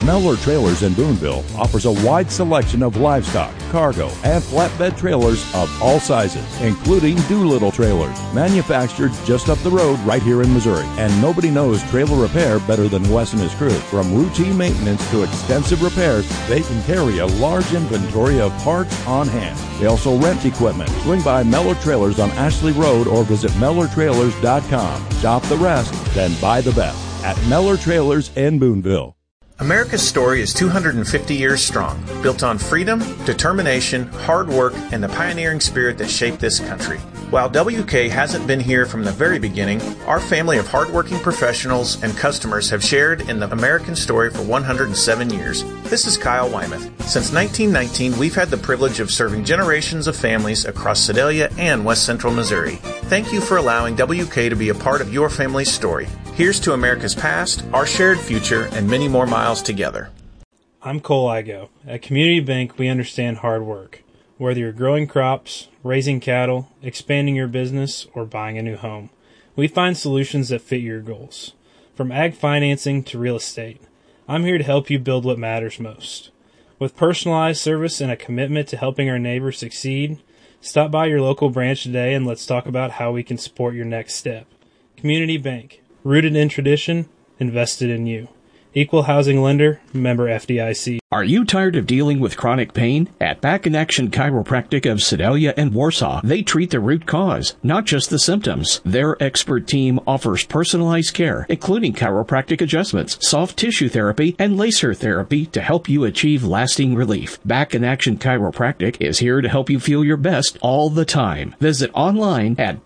Mellor Trailers in Boonville offers a wide selection of livestock, cargo, and flatbed trailers of all sizes, including Doolittle trailers, manufactured just up the road right here in Missouri. And nobody knows trailer repair better than Wes and his crew. From routine maintenance to extensive repairs, they can carry a large inventory of parts on hand. They also rent equipment. Swing by Mellor Trailers on Ashley Road or visit MellerTrailers.com. Shop the rest, then buy the best at Mellor Trailers in Boonville. America's story is 250 years strong, built on freedom, determination, hard work, and the pioneering spirit that shaped this country. While WK hasn't been here from the very beginning, our family of hardworking professionals and customers have shared in the American story for 107 years. This is Kyle Wymuth. Since 1919, we've had the privilege of serving generations of families across Sedalia and West Central Missouri. Thank you for allowing WK to be a part of your family's story. Here's to America's past, our shared future, and many more miles together. I'm Cole Igo. At Community Bank, we understand hard work. Whether you're growing crops, raising cattle, expanding your business, or buying a new home, we find solutions that fit your goals. From ag financing to real estate, I'm here to help you build what matters most. With personalized service and a commitment to helping our neighbors succeed, stop by your local branch today and let's talk about how we can support your next step. Community Bank. Rooted in tradition, invested in you. Equal housing lender, member FDIC. Are you tired of dealing with chronic pain? At Back in Action Chiropractic of Sedalia and Warsaw, they treat the root cause, not just the symptoms. Their expert team offers personalized care, including chiropractic adjustments, soft tissue therapy, and laser therapy to help you achieve lasting relief. Back in Action Chiropractic is here to help you feel your best all the time. Visit online at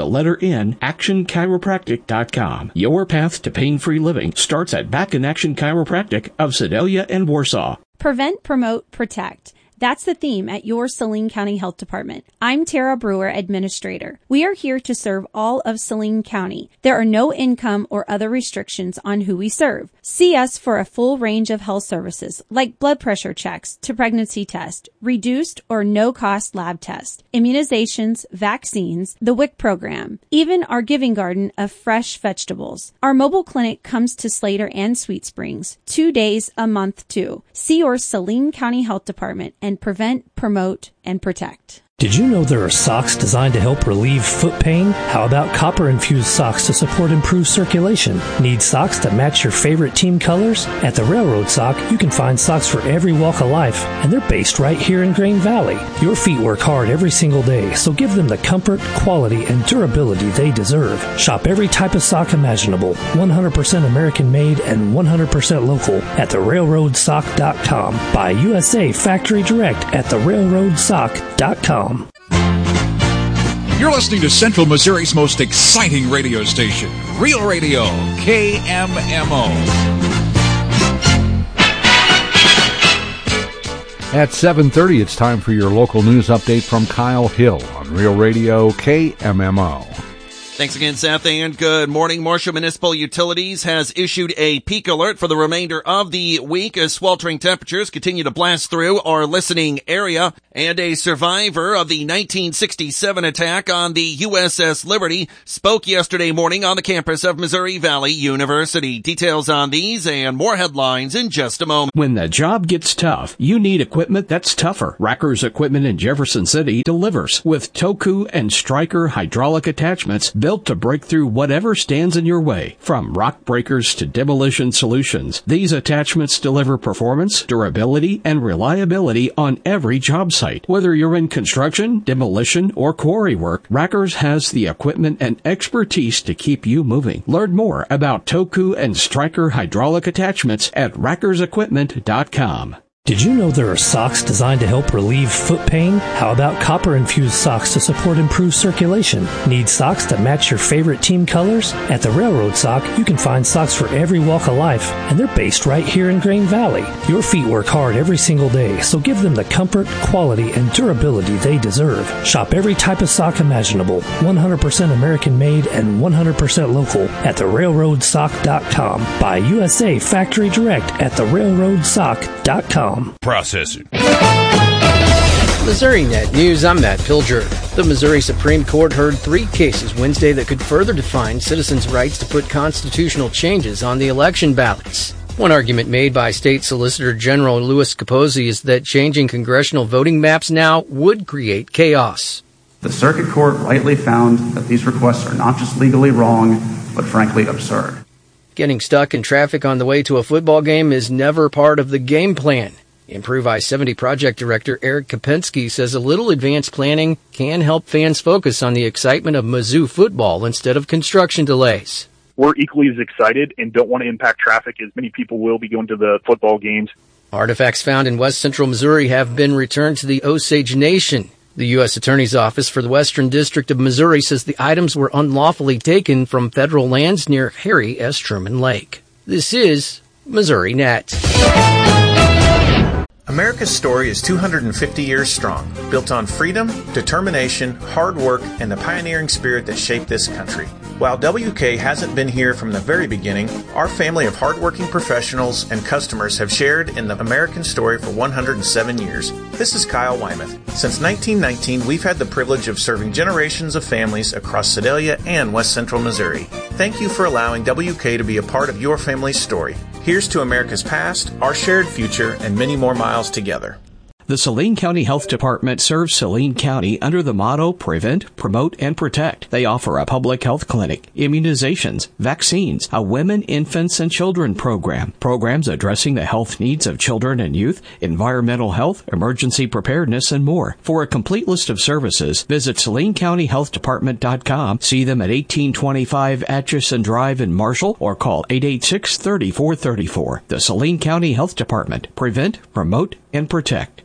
actionchiropractic.com. Your path to pain-free living starts at Back in Action Chiropractic of Sedalia and Warsaw. Prevent, promote, protect. That's the theme at your Saline County Health Department. I'm Tara Brewer, Administrator. We are here to serve all of Saline County. There are no income or other restrictions on who we serve. See us for a full range of health services like blood pressure checks to pregnancy test, reduced or no-cost lab test, immunizations, vaccines, the WIC program, even our giving garden of fresh vegetables. Our mobile clinic comes to Slater and Sweet Springs 2 days a month too. See your Saline County Health Department and prevent, promote, and protect. Did you know there are socks designed to help relieve foot pain? How about copper-infused socks to support improved circulation? Need socks that match your favorite team colors? At the Railroad Sock, you can find socks for every walk of life, and they're based right here in Grain Valley. Your feet work hard every single day, so give them the comfort, quality, and durability they deserve. Shop every type of sock imaginable, 100% American-made and 100% local at therailroadsock.com. Buy USA Factory Direct at therailroadsock.com. You're listening to Central Missouri's most exciting radio station, Real Radio, KMMO. At 7:30, it's time for your local news update from Kyle Hill on Real Radio, KMMO. Thanks again, Seth, and good morning. Marshall Municipal Utilities has issued a peak alert for the remainder of the week as sweltering temperatures continue to blast through our listening area. And a survivor of the 1967 attack on the USS Liberty spoke yesterday morning on the campus of Missouri Valley University. Details on these and more headlines in just a moment. When the job gets tough, you need equipment that's tougher. Racker's Equipment in Jefferson City delivers with Toku and Stryker hydraulic attachments built to break through whatever stands in your way. From rock breakers to demolition solutions, these attachments deliver performance, durability, and reliability on every job site. Whether you're in construction, demolition, or quarry work, Rackers has the equipment and expertise to keep you moving. Learn more about Toku and Stryker hydraulic attachments at rackersequipment.com. Did you know there are socks designed to help relieve foot pain? How about copper-infused socks to support improved circulation? Need socks that match your favorite team colors? At the Railroad Sock, you can find socks for every walk of life, and they're based right here in Grain Valley. Your feet work hard every single day, so give them the comfort, quality, and durability they deserve. Shop every type of sock imaginable, 100% American-made and 100% local at therailroadsock.com. Buy USA Factory Direct at therailroadsock.com. Processing. Missouri Net News, I'm Matt Pilger. The Missouri Supreme Court heard 3 cases Wednesday that could further define citizens' rights to put constitutional changes on the election ballots. One argument made by State Solicitor General Louis Capozzi is that changing congressional voting maps now would create chaos. The Circuit Court rightly found that these requests are not just legally wrong, but frankly absurd. Getting stuck in traffic on the way to a football game is never part of the game plan. Improve I-70 project director Eric Kopensky says a little advanced planning can help fans focus on the excitement of Mizzou football instead of construction delays. We're equally as excited and don't want to impact traffic as many people will be going to the football games. Artifacts found in west central Missouri have been returned to the Osage Nation. The U.S. Attorney's Office for the Western District of Missouri says the items were unlawfully taken from federal lands near Harry S. Truman Lake. This is Missouri Net. America's story is 250 years strong, built on freedom, determination, hard work, and the pioneering spirit that shaped this country. While WK hasn't been here from the very beginning, our family of hardworking professionals and customers have shared in the American story for 107 years. This is Kyle Wymuth. Since 1919, we've had the privilege of serving generations of families across Sedalia and West Central Missouri. Thank you for allowing WK to be a part of your family's story. Here's to America's past, our shared future, and many more miles together. The Saline County Health Department serves Saline County under the motto Prevent, Promote, and Protect. They offer a public health clinic, immunizations, vaccines, a women, infants, and children program, programs addressing the health needs of children and youth, environmental health, emergency preparedness, and more. For a complete list of services, visit SalineCountyHealthDepartment.com, see them at 1825 Atchison Drive in Marshall, or call 886-3434. The Saline County Health Department. Prevent, Promote, and Protect.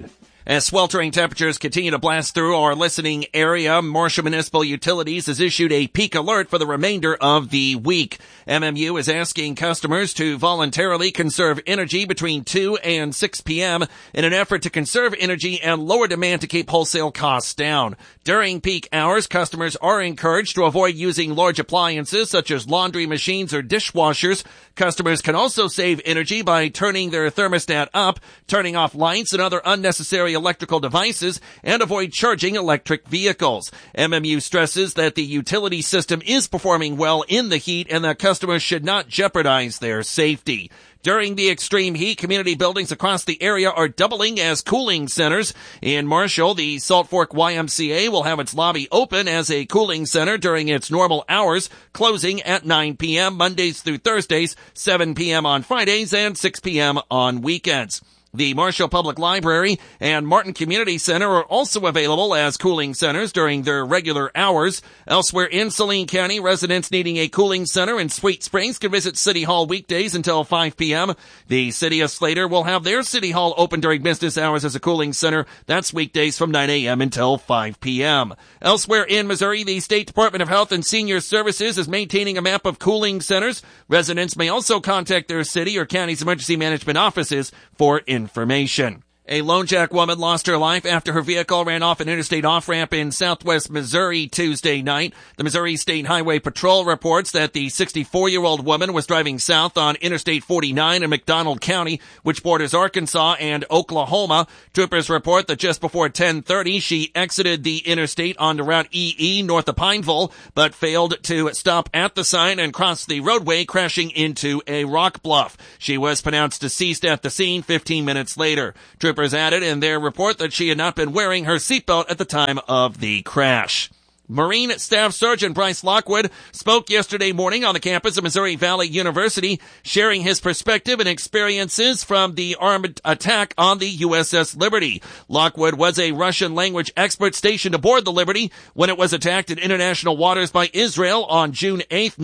As sweltering temperatures continue to blast through our listening area, Marshall Municipal Utilities has issued a peak alert for the remainder of the week. MMU is asking customers to voluntarily conserve energy between 2 and 6 p.m. in an effort to conserve energy and lower demand to keep wholesale costs down. During peak hours, customers are encouraged to avoid using large appliances such as laundry machines or dishwashers. Customers can also save energy by turning their thermostat up, turning off lights and other unnecessary electrical devices, and avoid charging electric vehicles. MMU stresses that the utility system is performing well in the heat and that customers should not jeopardize their safety. During the extreme heat, community buildings across the area are doubling as cooling centers. In Marshall, the Salt Fork YMCA will have its lobby open as a cooling center during its normal hours, closing at 9 p.m. Mondays through Thursdays, 7 p.m. on Fridays, and 6 p.m. on weekends. The Marshall Public Library and Martin Community Center are also available as cooling centers during their regular hours. Elsewhere in Saline County, residents needing a cooling center in Sweet Springs can visit City Hall weekdays until 5 p.m. The City of Slater will have their City Hall open during business hours as a cooling center. That's weekdays from 9 a.m. until 5 p.m. Elsewhere in Missouri, the State Department of Health and Senior Services is maintaining a map of cooling centers. Residents may also contact their city or county's emergency management offices for information. A Lone Jack woman lost her life after her vehicle ran off an interstate off-ramp in southwest Missouri Tuesday night. The Missouri State Highway Patrol reports that the 64-year-old woman was driving south on Interstate 49 in McDonald County, which borders Arkansas and Oklahoma. Troopers report that just before 10:30, she exited the interstate onto Route EE north of Pineville, but failed to stop at the sign and crossed the roadway, crashing into a rock bluff. She was pronounced deceased at the scene 15 minutes later. Troopers added in their report that she had not been wearing her seatbelt at the time of the crash. Marine Staff Sergeant Bryce Lockwood spoke yesterday morning on the campus of Missouri Valley University, sharing his perspective and experiences from the armed attack on the USS Liberty. Lockwood was a Russian language expert stationed aboard the Liberty when it was attacked in international waters by Israel on June 8,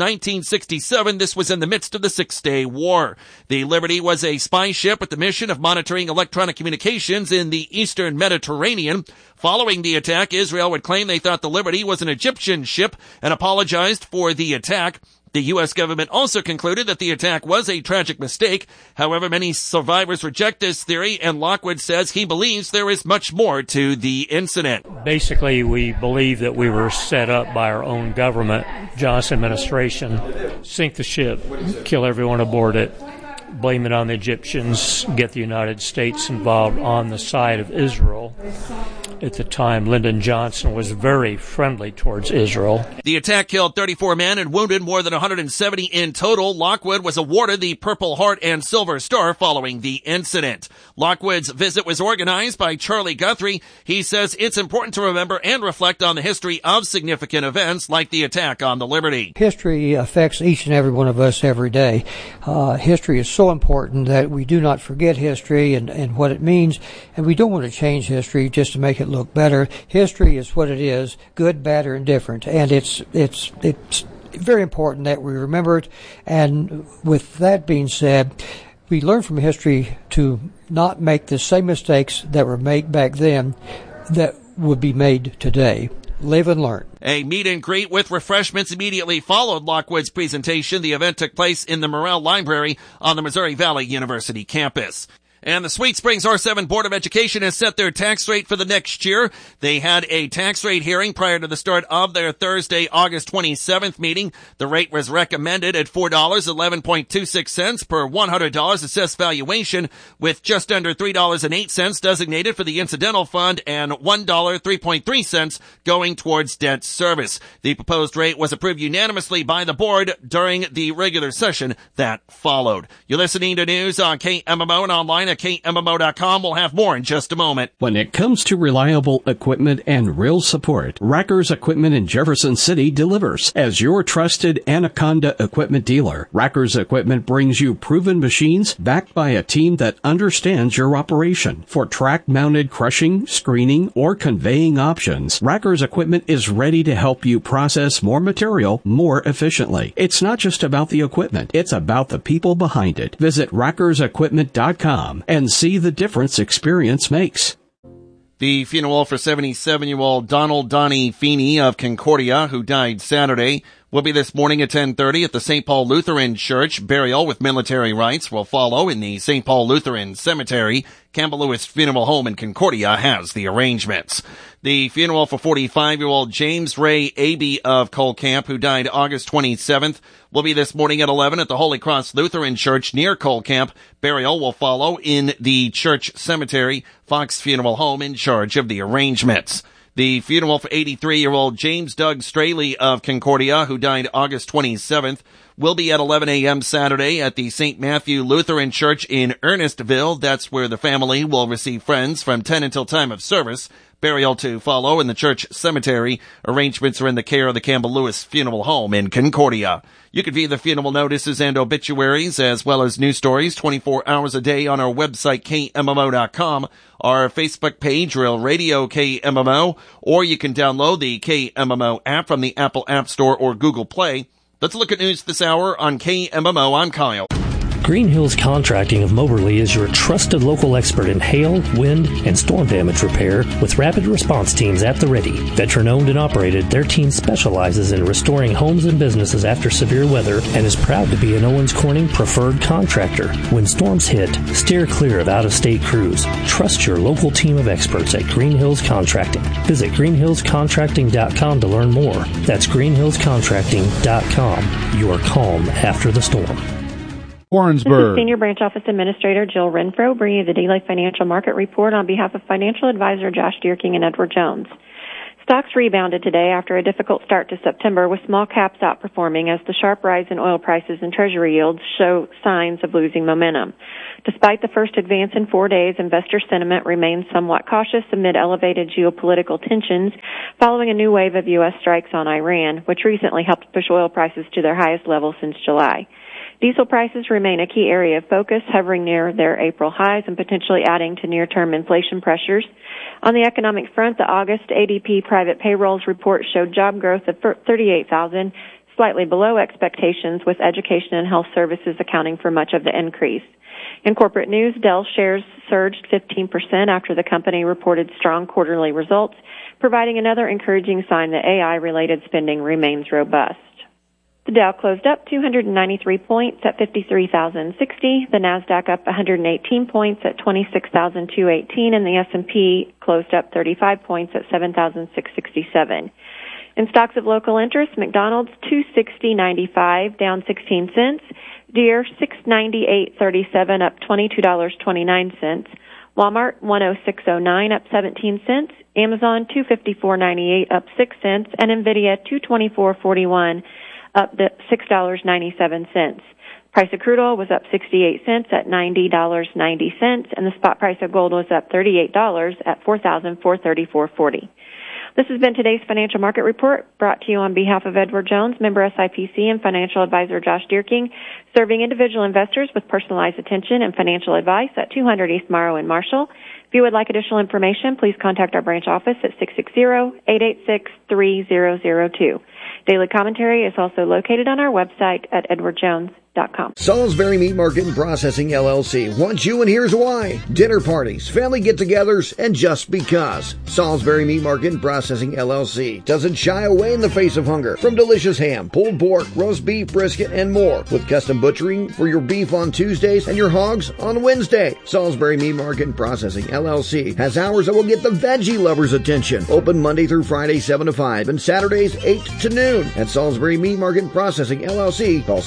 1967. This was in the midst of the Six-Day War. The Liberty was a spy ship with the mission of monitoring electronic communications in the eastern Mediterranean. Following the attack, Israel would claim they thought the Liberty was an Egyptian ship and apologized for the attack. The U.S. government also concluded that the attack was a tragic mistake. However, many survivors reject this theory, and Lockwood says he believes there is much more to the incident. Basically, we believe that we were set up by our own government, Johnson administration, sink the ship, kill everyone aboard it, blame it on the Egyptians, get the United States involved on the side of Israel. At the time, Lyndon Johnson was very friendly towards Israel. The attack killed 34 men and wounded more than 170 in total. Lockwood was awarded the Purple Heart and Silver Star following the incident. Lockwood's visit was organized by Charlie Guthrie. He says it's important to remember and reflect on the history of significant events like the attack on the Liberty. History affects each and every one of us every day. History is so important that we do not forget history and what it means, and we don't want to change history just to make it look better. History is what it is, good, bad, or indifferent, and it's very important that we remember it. And with that being said, we learn from history to not make the same mistakes that were made back then that would be made today. Live and learn. A meet and greet with refreshments immediately followed Lockwood's presentation. The event took place in the Morrell Library on the Missouri Valley University campus. And the Sweet Springs R7 Board of Education has set their tax rate for the next year. They had a tax rate hearing prior to the start of their Thursday, August 27th meeting. The rate was recommended at $4.11.26 per $100 assessed valuation, with just under $3.08 designated for the incidental fund and $1.03.3 going towards debt service. The proposed rate was approved unanimously by the board during the regular session that followed. You're listening to news on KMMO and online at KMMO.com. We'll have more in just a moment. When it comes to reliable equipment and real support, Rackers Equipment in Jefferson City delivers. As your trusted Anaconda equipment dealer, Rackers Equipment brings you proven machines backed by a team that understands your operation. For track-mounted crushing, screening, or conveying options, Rackers Equipment is ready to help you process more material more efficiently. It's not just about the equipment, it's about the people behind it. Visit rackersequipment.com and see the difference experience makes. The funeral for 77-year-old Donald Donnie Feeney of Concordia, who died Saturday, will be this morning at 10:30 at the St. Paul Lutheran Church. Burial with military rites will follow in the St. Paul Lutheran Cemetery. Campbell Lewis Funeral Home in Concordia has the arrangements. The funeral for 45-year-old James Ray Abey of Colcamp, who died August 27th, will be this morning at 11 at the Holy Cross Lutheran Church near Colcamp. Burial will follow in the church cemetery. Fox Funeral Home in charge of the arrangements. The funeral for 83-year-old James Doug Straley of Concordia, who died August 27th, will be at 11 a.m. Saturday at the St. Matthew Lutheran Church in Ernestville. That's where the family will receive friends from 10 until time of service. Burial to follow in the church cemetery. Arrangements are in the care of the Campbell Lewis Funeral Home in Concordia. You can view the funeral notices and obituaries as well as news stories 24 hours a day on our website, KMMO.com, our Facebook page, Real Radio KMMO, or you can download the KMMO app from the Apple App Store or Google Play. Let's look at news this hour on KMMO. I'm Kyle. Green Hills Contracting of Moberly is your trusted local expert in hail, wind, and storm damage repair with rapid response teams at the ready. Veteran-owned and operated, their team specializes in restoring homes and businesses after severe weather and is proud to be an Owens Corning preferred contractor. When storms hit, steer clear of out-of-state crews. Trust your local team of experts at Green Hills Contracting. Visit greenhillscontracting.com to learn more. That's greenhillscontracting.com. Your calm after the storm. Warrensburg. This is Senior Branch Office Administrator Jill Renfro bringing you the Daily Financial Market Report on behalf of Financial Advisor Josh Deerking and Edward Jones. Stocks rebounded today after a difficult start to September, with small caps outperforming as the sharp rise in oil prices and Treasury yields show signs of losing momentum. Despite the first advance in 4 days, investor sentiment remains somewhat cautious amid elevated geopolitical tensions following a new wave of U.S. strikes on Iran, which recently helped push oil prices to their highest level since July. Diesel prices remain a key area of focus, hovering near their April highs and potentially adding to near-term inflation pressures. On the economic front, the August ADP private payrolls report showed job growth of 38,000, slightly below expectations, with education and health services accounting for much of the increase. In corporate news, Dell shares surged 15% after the company reported strong quarterly results, providing another encouraging sign that AI-related spending remains robust. The Dow closed up 293 points at 53,060. The Nasdaq up 118 points at 26,218, and the S&P closed up 35 points at 7,667. In stocks of local interest, McDonald's 260.95, down 16 cents. Deere 698.37, up $22.29. Walmart 106.09 up 17 cents, Amazon 254.98 up 6 cents, and Nvidia 224.41 up $6.97. Price of crude oil was up 68 cents at $90.90, and the spot price of gold was up $38 at $4,434.40. This has been today's financial market report, brought to you on behalf of Edward Jones, member SIPC, and financial advisor Josh Deerking, serving individual investors with personalized attention and financial advice at 200 East Morrow in Marshall. If you would like additional information, please contact our branch office at 660-886-3002. Daily commentary is also located on our website at edwardjones.com. Salisbury Meat Market and Processing LLC wants you, and here's why. Dinner parties, family get-togethers, and just because. Salisbury Meat Market and Processing LLC doesn't shy away in the face of hunger. From delicious ham, pulled pork, roast beef, brisket, and more. With custom butchering for your beef on Tuesdays and your hogs on Wednesday. Salisbury Meat Market and Processing LLC has hours that will get the veggie lovers' attention. Open Monday through Friday 7 to 5 and Saturdays 8 to noon. At Salisbury Meat Market and Processing LLC, call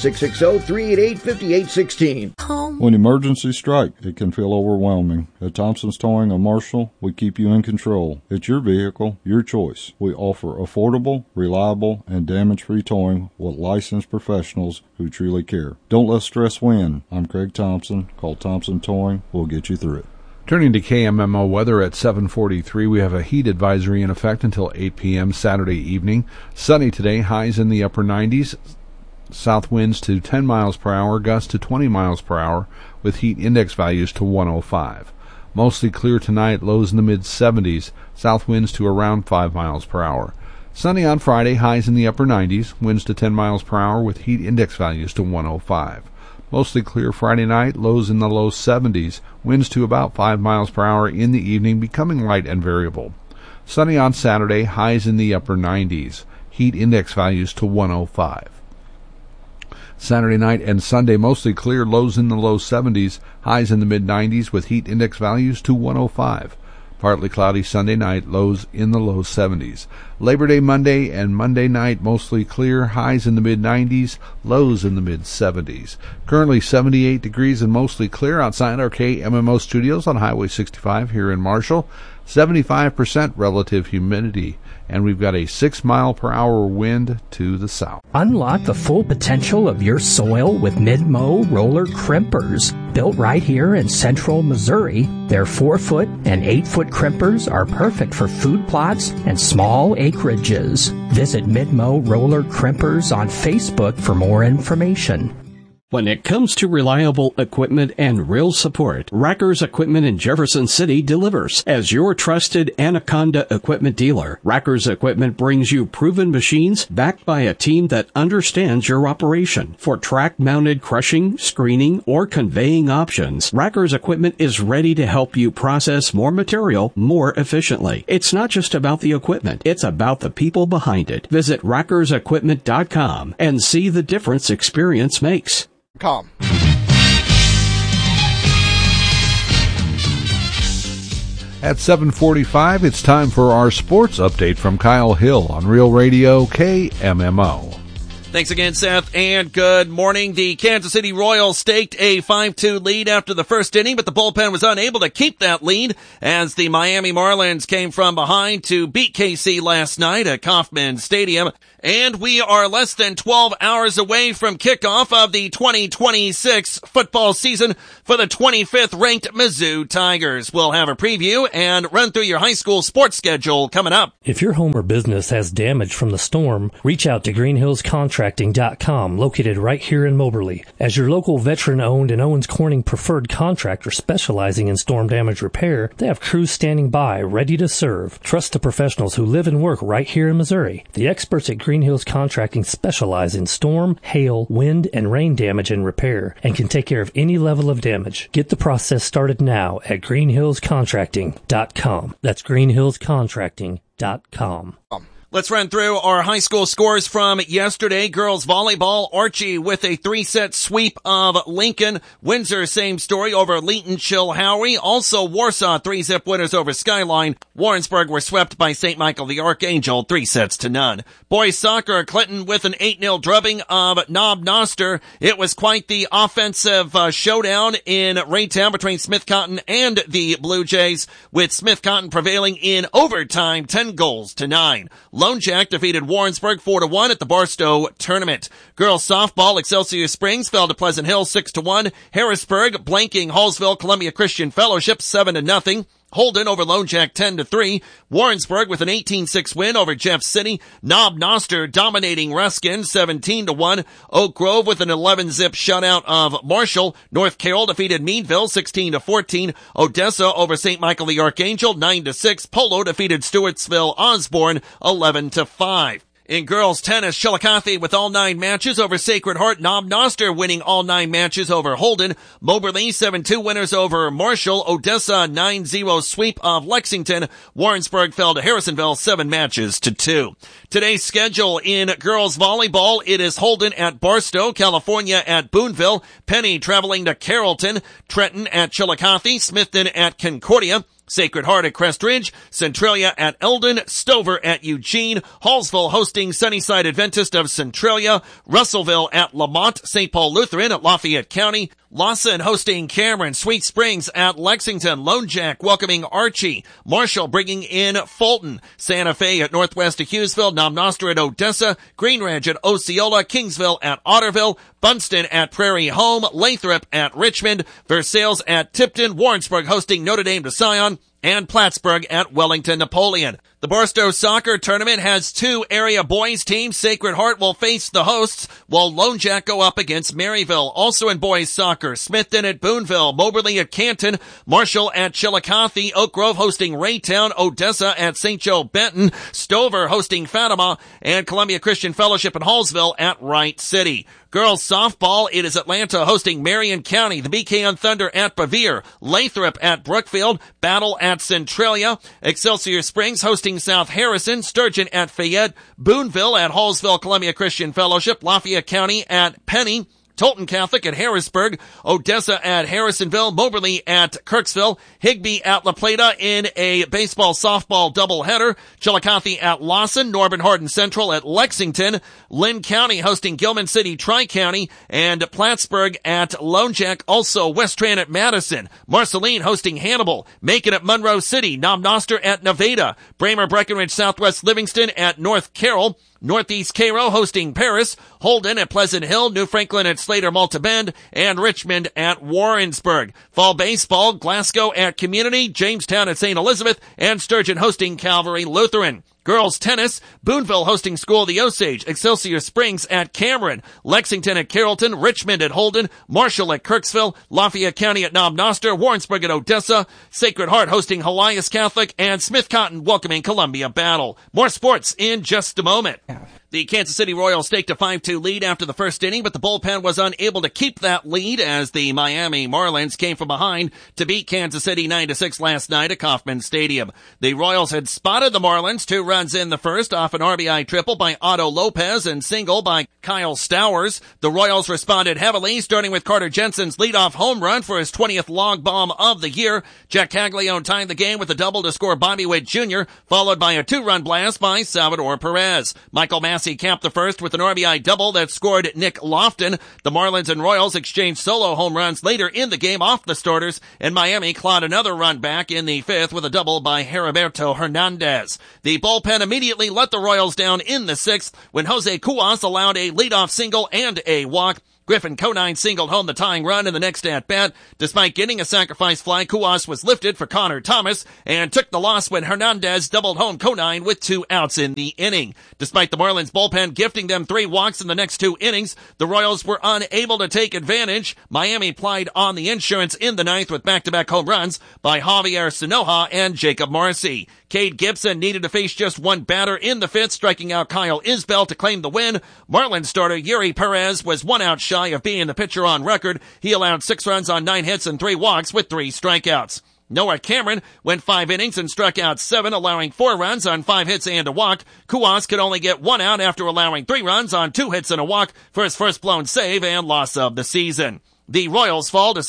660-388-5816. When emergencies strike, it can feel overwhelming. At Thompson's Towing of Marshall, we keep you in control. It's your vehicle, your choice. We offer affordable, reliable, and damage-free towing with licensed professionals who truly care. Don't let stress win. I'm Craig Thompson. Call Thompson Towing. We'll get you through it. Turning to KMMO weather at 7:43, we have a heat advisory in effect until 8 p.m. Saturday evening. Sunny today, highs in the upper 90s. South winds to 10 miles per hour, gusts to 20 miles per hour, with heat index values to 105. Mostly clear tonight, lows in the mid-70s, south winds to around 5 miles per hour. Sunny on Friday, highs in the upper 90s, winds to 10 miles per hour, with heat index values to 105. Mostly clear Friday night, lows in the low 70s, winds to about 5 miles per hour in the evening, becoming light and variable. Sunny on Saturday, highs in the upper 90s, heat index values to 105. Saturday night and Sunday mostly clear, lows in the low 70s, highs in the mid-90s with heat index values to 105. Partly cloudy Sunday night, lows in the low 70s. Labor Day Monday and Monday night mostly clear, highs in the mid-90s, lows in the mid-70s. Currently 78 degrees and mostly clear outside our KMMO studios on Highway 65 here in Marshall. 75% relative humidity, and we've got a 6 mile per hour wind to the south. Unlock the full potential of your soil with Mid-Mow roller crimpers. Built right here in central Missouri, their 4-foot and 8-foot crimpers are perfect for food plots and small acreages. Visit Mid-Mow roller crimpers on Facebook for more information. When it comes to reliable equipment and real support, Rackers Equipment in Jefferson City delivers. As your trusted Anaconda equipment dealer, Rackers Equipment brings you proven machines backed by a team that understands your operation. For track-mounted crushing, screening, or conveying options, Rackers Equipment is ready to help you process more material more efficiently. It's not just about the equipment, it's about the people behind it. Visit rackersequipment.com and see the difference experience makes. At 7:45, it's time for our sports update from Kyle Hill on Real Radio KMMO. Thanks again, Seth, and good morning. The Kansas City Royals staked a 5-2 lead after the first inning, but the bullpen was unable to keep that lead as the Miami Marlins came from behind to beat KC last night at Kauffman Stadium. And we are less than 12 hours away from kickoff of the 2026 football season for the 25th ranked Mizzou Tigers. We'll have a preview and run through your high school sports schedule coming up. If your home or business has damage from the storm, reach out to greenhillscontracting.com, located right here in Moberly. As your local veteran-owned and Owens Corning preferred contractor specializing in storm damage repair, they have crews standing by, ready to serve. Trust the professionals who live and work right here in Missouri. The experts at Green Hills Contracting specialize in storm, hail, wind, and rain damage and repair, and can take care of any level of damage. Get the process started now at greenhillscontracting.com. That's greenhillscontracting.com. Let's run through our high school scores from yesterday. Girls volleyball, Archie with a 3-set sweep of Lincoln. Windsor, same story over Leeton Chilhowie. Also Warsaw, 3-zip winners over Skyline. Warrensburg were swept by St. Michael the Archangel, 3-0. Boys soccer, Clinton with an 8-0 drubbing of Knob Noster. It was quite the offensive showdown in Raytown between Smith Cotton and the Blue Jays, with Smith Cotton prevailing in overtime, 10-9. Lone Jack defeated Warrensburg 4-1 at the Barstow tournament. Girls softball, Excelsior Springs fell to Pleasant Hill 6-1. Harrisburg blanking Hallsville Columbia Christian Fellowship 7-0. Holden over Lone Jack 10-3. Warrensburg with an 18-6 win over Jeff City. Knob Noster dominating Ruskin 17-1. Oak Grove with an 11-zip shutout of Marshall. North Carroll defeated Meadville 16-14. Odessa over St. Michael the Archangel 9-6. Polo defeated Stewartsville Osborne 11-5. In girls tennis, Chillicothe with all 9 matches over Sacred Heart. Knob Noster winning all 9 matches over Holden. Moberly 7-2 winners over Marshall. Odessa 9-0 sweep of Lexington. Warrensburg fell to Harrisonville 7-2. Today's schedule in girls volleyball, it is Holden at Barstow, California at Boonville, Penny traveling to Carrollton, Trenton at Chillicothe, Smithton at Concordia, Sacred Heart at Crest Ridge, Centralia at Eldon, Stover at Eugene, Hallsville hosting Sunnyside Adventist of Centralia, Russellville at Lamont, St. Paul Lutheran at Lafayette County, Lawson hosting Cameron, Sweet Springs at Lexington, Lone Jack welcoming Archie, Marshall bringing in Fulton, Santa Fe at Northwest of Hughesville, Knob Noster at Odessa, Green Ridge at Osceola, Kingsville at Otterville, Bunston at Prairie Home, Lathrop at Richmond, Versailles at Tipton, Warrensburg hosting Notre Dame de Sion, and Plattsburgh at Wellington Napoleon. The Barstow Soccer Tournament has 2 area boys teams. Sacred Heart will face the hosts, while Lone Jack go up against Maryville. Also in boys soccer, Smithton at Boonville, Moberly at Canton, Marshall at Chillicothe, Oak Grove hosting Raytown, Odessa at St. Joe Benton, Stover hosting Fatima, and Columbia Christian Fellowship in Hallsville at Wright City. Girls softball, it is Atlanta hosting Marion County, the BKN Thunder at Bevere, Lathrop at Brookfield, Battle at Centralia, Excelsior Springs hosting South Harrison, Sturgeon at Fayette, Boonville at Hallsville Columbia Christian Fellowship, Lafayette County at Penny, Tolton Catholic at Harrisburg, Odessa at Harrisonville, Moberly at Kirksville, Higbee at La Plata in a baseball-softball doubleheader, Chillicothe at Lawson, Norman Hardin Central at Lexington, Lynn County hosting Gilman City Tri-County, and Plattsburgh at Lone Jack, also Westran at Madison, Marceline hosting Hannibal, Macon at Monroe City, Knob Noster at Nevada, Bramer Breckenridge Southwest Livingston at North Carroll, Northeast Cairo hosting Paris, Holden at Pleasant Hill, New Franklin at Slater Malta Bend, and Richmond at Warrensburg. Fall baseball, Glasgow at Community, Jamestown at St. Elizabeth, and Sturgeon hosting Calvary Lutheran. Girls tennis, Boonville hosting School of the Osage, Excelsior Springs at Cameron, Lexington at Carrollton, Richmond at Holden, Marshall at Kirksville, Lafayette County at Knob Noster, Warrensburg at Odessa, Sacred Heart hosting Helias Catholic, and Smith Cotton welcoming Columbia Battle. More sports in just a moment. The Kansas City Royals staked a 5-2 lead after the first inning, but the bullpen was unable to keep that lead as the Miami Marlins came from behind to beat Kansas City 9-6 last night at Kauffman Stadium. The Royals had spotted the Marlins 2 runs in the first off an RBI triple by Otto Lopez and single by Kyle Stowers. The Royals responded heavily, starting with Carter Jensen's leadoff home run for his 20th log bomb of the year. Jack Caglione tied the game with a double to score Bobby Witt Jr., followed by a 2-run blast by Salvador Perez. Michael Massey capped the first with an RBI double that scored Nick Lofton. The Marlins and Royals exchanged solo home runs later in the game off the starters, and Miami clawed another run back in the 5th with a double by Heriberto Hernandez. The bullpen immediately let the Royals down in the 6th when Jose Cuas allowed a leadoff single and a walk. Griffin Conine singled home the tying run in the next at-bat. Despite getting a sacrifice fly, Cuas was lifted for Connor Thomas and took the loss when Hernandez doubled home Conine with 2 outs in the inning. Despite the Marlins bullpen gifting them 3 walks in the next 2 innings, the Royals were unable to take advantage. Miami plied on the insurance in the 9th with back-to-back home runs by Javier Sinoja and Jacob Marcy. Cade Gibson needed to face just 1 batter in the 5th, striking out Kyle Isbell to claim the win. Marlins starter Yuri Perez was 1 out shy of being the pitcher on record. He allowed 6 runs on 9 hits and 3 walks with 3 strikeouts. Noah Cameron went 5 innings and struck out 7, allowing 4 runs on 5 hits and a walk. Kuwas could only get 1 out after allowing 3 runs on 2 hits and a walk for his first blown save and loss of the season. The Royals fall to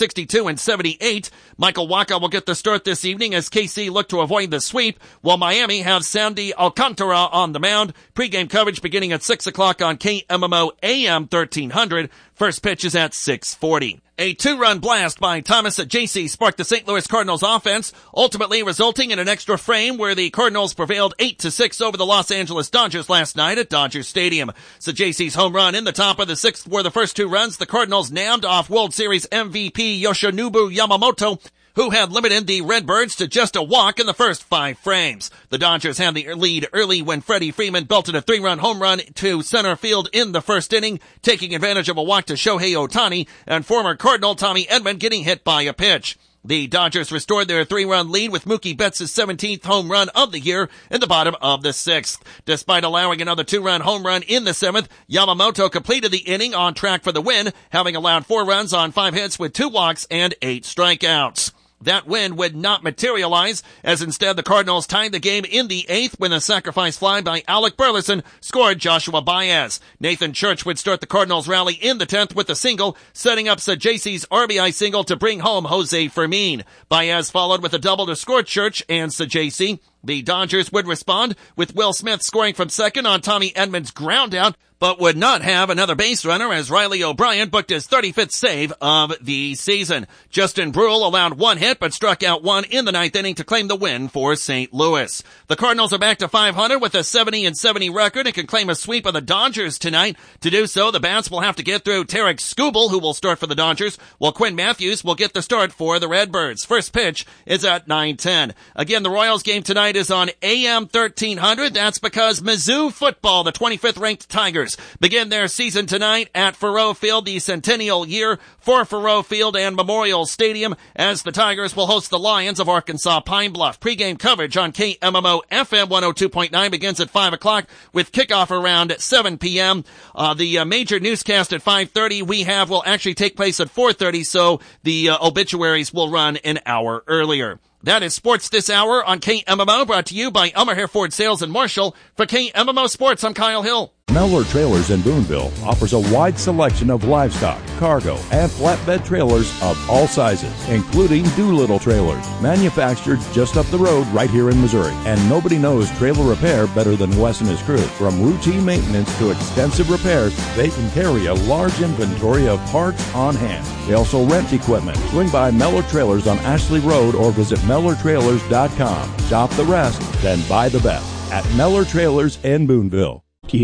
62-78. Michael Wacha will get the start this evening as KC look to avoid the sweep, while Miami have Sandy Alcantara on the mound. Pre-game coverage beginning at 6 o'clock on KMMO AM 1300. First pitch is at 6:40. A 2-run blast by Thomas Ajayci sparked the St. Louis Cardinals offense, ultimately resulting in an extra frame where the Cardinals prevailed 8-6 over the Los Angeles Dodgers last night at Dodger Stadium. Ajayci's home run in the top of the 6th were the first 2 runs the Cardinals nabbed off World Series MVP Yoshinobu Yamamoto, who had limited the Redbirds to just a walk in the first 5 frames. The Dodgers had the lead early when Freddie Freeman belted a 3-run home run to center field in the first inning, taking advantage of a walk to Shohei Ohtani and former Cardinal Tommy Edman getting hit by a pitch. The Dodgers restored their 3-run lead with Mookie Betts' 17th home run of the year in the bottom of the 6th. Despite allowing another 2-run home run in the 7th, Yamamoto completed the inning on track for the win, having allowed 4 runs on 5 hits with 2 walks and 8 strikeouts. That win would not materialize, as instead the Cardinals tied the game in the 8th when a sacrifice fly by Alec Burleson scored Joshua Baez. Nathan Church would start the Cardinals rally in the 10th with a single, setting up Ajayci's RBI single to bring home Jose Fermin. Baez followed with a double to score Church and Ajayci. The Dodgers would respond with Will Smith scoring from second on Tommy Edman's ground out, but would not have another base runner as Riley O'Brien booked his 35th save of the season. Justin Brule allowed 1 hit but struck out 1 in the 9th inning to claim the win for St. Louis. The Cardinals are back to 500 with a 70-70 record and can claim a sweep of the Dodgers tonight. To do so, the Bats will have to get through Tarek Skubal, who will start for the Dodgers, while Quinn Matthews will get the start for the Redbirds. First pitch is at 9:10. Again, the Royals game tonight is on AM 1300. That's because Mizzou football, the 25th ranked Tigers, begin their season tonight at Faurot Field, the centennial year for Faurot Field and Memorial Stadium, as the Tigers will host the Lions of Arkansas Pine Bluff. Pre-game coverage on KMMO FM 102.9 begins at 5 o'clock with kickoff around 7 p.m. The major newscast at 5:30 will actually take place at 4:30, so the obituaries will run an hour earlier. That is Sports This Hour on KMMO, brought to you by Elmer Hereford Sales in Marshall. For KMMO Sports, I'm Kyle Hill. Mellor Trailers in Boonville offers a wide selection of livestock, cargo, and flatbed trailers of all sizes, including Doolittle trailers, manufactured just up the road right here in Missouri. And nobody knows trailer repair better than Wes and his crew. From routine maintenance to extensive repairs, they can carry a large inventory of parts on hand. They also rent equipment. Swing by Mellor Trailers on Ashley Road or visit MellerTrailers.com. Shop the rest, then buy the best at Mellor Trailers in Boonville.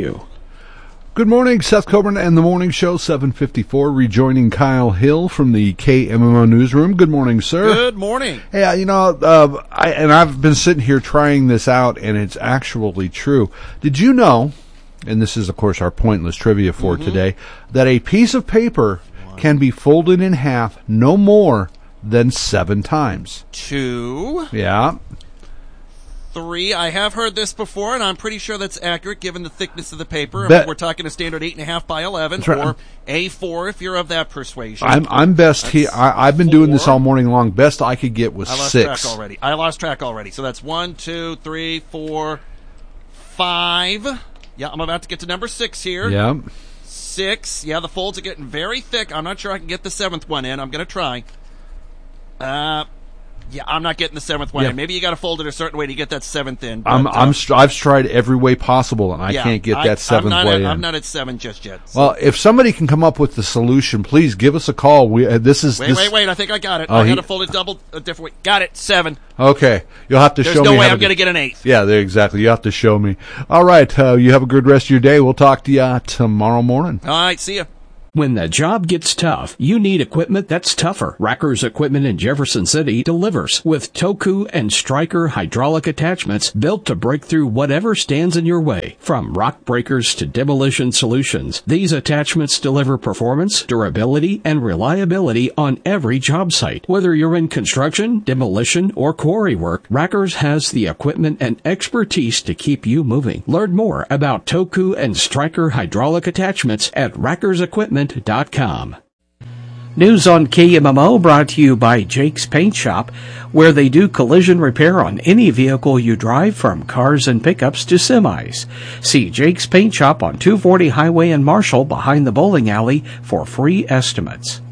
Good morning, Seth Coburn and the Morning Show, 7:54, rejoining Kyle Hill from the KMMO newsroom. Good morning, sir. Good morning. Hey, I've been sitting here trying this out, and it's actually true. Did you know, and this is, of course, our pointless trivia for today, that a piece of paper can be folded in half no more than 7 times? 2. Yeah. 3. I have heard this before, and I'm pretty sure that's accurate given the thickness of the paper. We're talking a standard 8.5 by 11, right, or A4 if you're of that persuasion. I'm best here. I've been 4. doing this all morning long. Best I could get was 6. I lost track already. So that's 1, 2, 3, 4, 5. Yeah, I'm about to get to number 6 here. Yeah. 6. Yeah, the folds are getting very thick. I'm not sure I can get the 7th one in. I'm going to try. Yeah, I'm not getting the 7th one in. Maybe you got to fold it a certain way to get that 7th in. But, I've tried every way possible, and I can't get that 7th way in. I'm not at 7 just yet. So. Well, if somebody can come up with the solution, please give us a call. Wait! I think I got it. I had to fold it a different way. Got it. 7. Okay, you'll have to show me. There's no way I'm going to get an 8th. Yeah, exactly. You have to show me. All right, you have a good rest of your day. We'll talk to you tomorrow morning. All right, see ya. When the job gets tough, you need equipment that's tougher. Racker's Equipment in Jefferson City delivers with Toku and Stryker hydraulic attachments built to break through whatever stands in your way. From rock breakers to demolition solutions, these attachments deliver performance, durability, and reliability on every job site. Whether you're in construction, demolition, or quarry work, Racker's has the equipment and expertise to keep you moving. Learn more about Toku and Stryker hydraulic attachments at Racker's Equipment.com. News on KMMO brought to you by Jake's Paint Shop, where they do collision repair on any vehicle you drive, from cars and pickups to semis. See Jake's Paint Shop on 240 Highway in Marshall behind the bowling alley for free estimates.